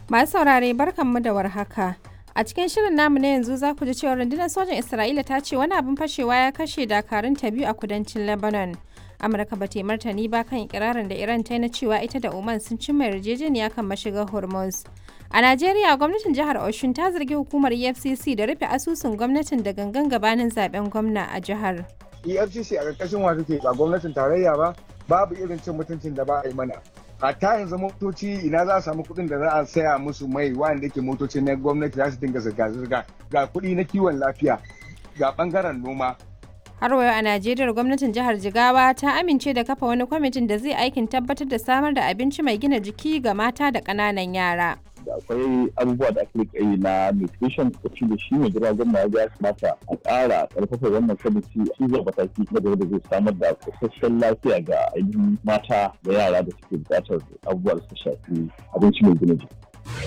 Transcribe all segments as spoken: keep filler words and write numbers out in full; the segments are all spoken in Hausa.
Masu saurare barkanmu da warhaka. A cikin shirin namu na yanzu za ku ji cewa rundunar sojan Isra'ila ta ce wani abin fashewa ya kashe dakarun ta biyu a kudancin Lebanon. Amurka ba ta yi martani ba kan ikirarin da Iran ta yi na cewa ita da Oman sun cimma yarjejeniya kan mashigar Hormuz. A Najeriya, gwamnatin jihar Oshun ta zargi hukumar E F C C da rufe asusun gwamnatin da gangan gabanin zaben gwamna a jihar. E F C C a ƙarƙashin wa take ba gwamnatin tarayya ba, babu irin cin mutuncin da ba a yi mana. Hatta yanzu motoci ina za a samu kuɗin da za a saya musu mai wanda ke motoci na gwamnati za su dinga zirga-zirga, ga kuɗi na kiwon lafiya, ga ɓangaren noma. Har wayo a Najeriya, gwamnatin jihar Jigawa ta amince da kafa wani kwamitin da zai aikin tabbatar da samar da abinci mai gina jiki ga mata da ƙananan yara. Akwai abubuwa da aka yi na nutrition da shi da shi ne jira gwamna ya kamata a ƙara ƙarfafa wannan kwamiti shi zai mataki na gaba da zai samar da isasshen lafiya ga ainihin mata da yara da suke buƙatar abubuwa da suka shafi abinci mai gina jiki.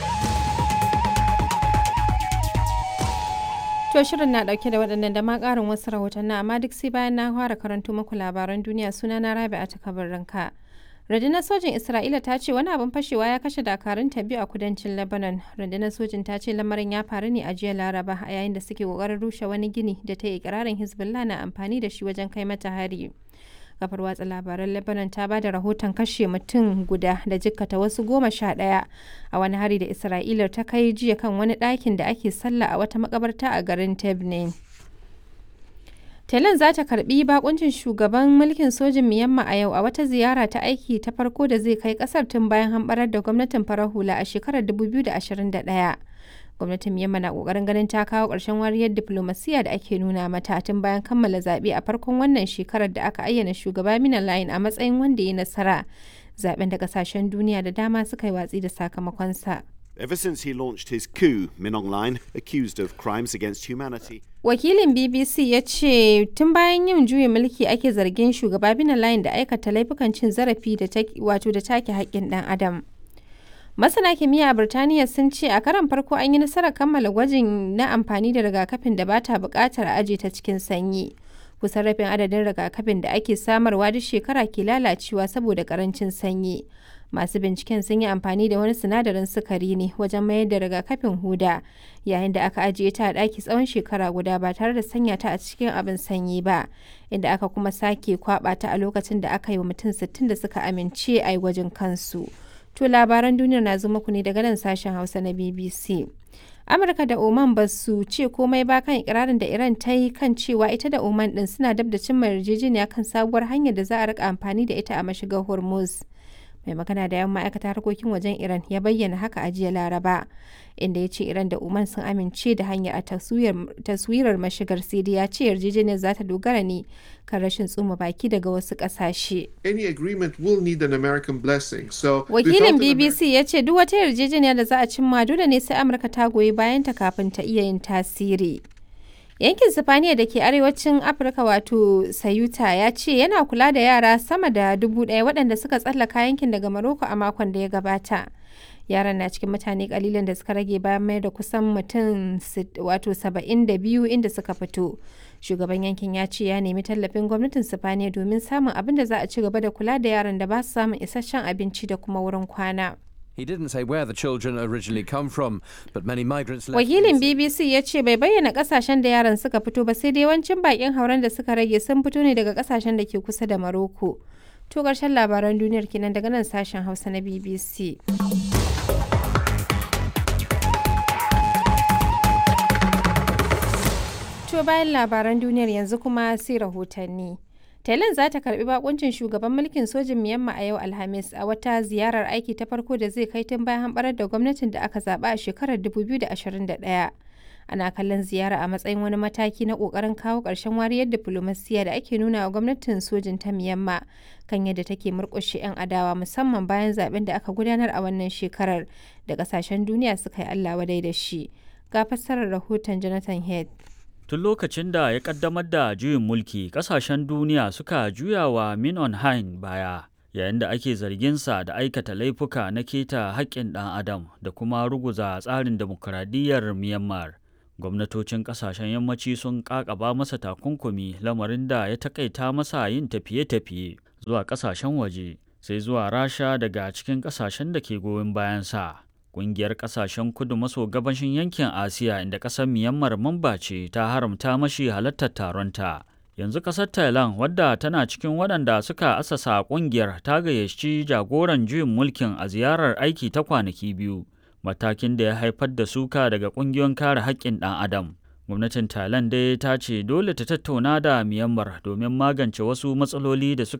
To shirin na dauke da waɗannan da ma ƙarin wasu rahotanni amma duk sai bayan na fara karanto muku labaran duniya suna na Rabi'a ta kabarinka. Rundunar sojin Isra'ila ta ce wani abin fashewa ya kashe dakarun ta biyu a kudancin Lebanon. Rundunar sojin ta ce lamarin ya faru ne a jiya Laraba a yayin da suke kokarin rushe wani gini da ta yi ikirarin Hezbollah na amfani da shi wajen kai mata hari. Kafar watsa labaran Lebanon ta ba da rahoton kashe mutum guda da jikkata wasu goma sha ɗaya a wani hari da Isra'ila ta kai jiya kan wani ɗakin da ake sallah a wata makabarta a garin Tebne. Thailand za ta karbi bakuncin shugaban mulkin sojin Myanmar a yau a wata ziyara ta aiki ta farko da zai kai kasar tun bayan hamɓarar da gwamnatin farar hula a shekarar dubu biyu da ashirin da ɗaya. Gwamnatin Myanmar na kokarin ganin ta kawo ƙarshen wariyar diflomasiyya da ake nuna mata tun bayan kammala zaɓe a farkon wannan shekarar da aka ayyana shugaba Min Aung Hlaing a matsayin wanda ya nasara. Zaben da kasashen duniya da dama suka yi watsi da sakamakonsa. Ever since he launched his coup, Min Aung Hlaing, accused of crimes against humanity. Wakilin B B C ya ce tun bayan yin juyin mulki ake zargin shugaba Min Aung Hlaing da aikata laifukan cin zarafi da wato da take haƙƙin ɗan adam. Masana kimiyya a Birtaniya sun ce a karon farko an yi nasarar kammala gwajin na amfani da rigakafin da ba ta buƙatar a aje ta cikin sanyi. Kusan rabin adadin rigakafin da ake samarwa duk shekara ke lalacewa saboda ƙarancin sanyi. Masu binciken sun yi amfani da wani sinadarin sukari ne wajen mayar da rigakafin huda yayin da aka ajiye ta a ɗaki tsawon shekara guda ba tare da sanya ta a cikin abin sanyi ba, inda aka kuma sake kwaba ta a lokacin da aka yi wa mutum sittin da suka amince a yi gwajin kansu. To labaran duniyar na zo muku ne daga nan sashen Hausa na B B C. Amurka da Oman ba su ce komai ba kan ikirarin da Iran ta yi kan cewa ita da Oman din suna dab da cimma yarjejeniya kan sabuwar hanyar da za a rika amfani da ita a mashigar Hormuz. Mai magana da yan ma'aikatar harkokin wajen Iran ya bayyana haka a jiya Laraba, inda ya ce Iran da Oman sun amince da hanyar a taswirar mashigar, sai dai ya ce yarjejeniyar za ta dogara ne kan rashin tsuma baki daga wasu ƙasashe. Any agreement will need an American blessing. So wakilin B B C ya ce duk wata yarjejeniya da za a cimma dole ne sai Amurka ta goyi bayan ta kafin ta iya yin tasiri. Yankin Sifaniya da ke arewacin Afirka wato Sayuta ya ce yana kula da yara sama da dubu ɗaya waɗanda suka tsallaka yankin daga Maroko a makon da ya gabata. Yaran na cikin mutane kalilan da suka rage bayan mayar da kusan mutum wato saba'in da biyu inda suka fito. Shugaban yankin ya ce ya nemi tallafin gwamnatin Sifaniya domin samun abin da za a ci gaba da kula da yaran da ba su samun isasshen abinci da kuma wurin kwana. He didn't say where the children originally come from, but many migrants left. Wakilin B B C ya ce bai bayyana kasashen da yaran suka fito ba, sai dai yawancin bakin hauren da suka rage sun fito ne daga kasashen da ke kusa da Maroko. To ƙarshen labaran duniyar kenan daga nan sashen Hausa na B B C. To bayan labaran duniyar yanzu kuma sai rahotanni. Thailand za ta karbi bakuncin shugaban mulkin sojin Myanmar a yau Alhamis a wata ziyarar aiki ta farko da zai kai tun bayan hamɓarar da gwamnatin da aka zaɓa a shekarar dubu biyu da ashirin da ɗaya. Ana kallon ziyara a matsayin wani mataki na ƙoƙarin kawo ƙarshen wariyar diflomasiyya da ake nuna wa gwamnatin sojin ta Myanmar kan yadda take murƙushe 'yan adawa musamman bayan zaben da aka gudanar a wannan shekarar da ƙasashen duniya suka yi Allah wadai da shi. Ga fassarar rahoton Jonathan Head. Tun lokacin da ya kaddamar da juyin mulki, kasashen duniya suka juya wa Min Aung Hlaing baya, yayin da ake zarginsa da aikata laifuka na keta haƙƙin ɗan adam da kuma ruguza tsarin demokuraɗiyyar Myanmar. Gwamnatocin kasashen yammaci sun ƙaƙaba masa takunkumi, lamarin da ya takaita masa yin tafiye-tafiye zuwa kasashen waje, sai zuwa Rasha daga cikin kasashen da ke goyon bayansa. Ƙungiyar ƙasashen kudu maso gabashin yankin Asiya inda ƙasar Myanmar mamba ce ta haramta mashi halartar taronta. Yanzu ƙasar Thailand wadda tana cikin waɗanda suka asasa ƙungiyar ta gayyaci jagoran juyin mulkin a ziyarar aiki ta kwanaki biyu, matakin da ya haifar da suka daga ƙungiyoyin kare haƙƙin ɗan adam. Gwamnatin Thailand dai ta ce dole ta tattauna da Myanmar domin magance wasu matsaloli da suka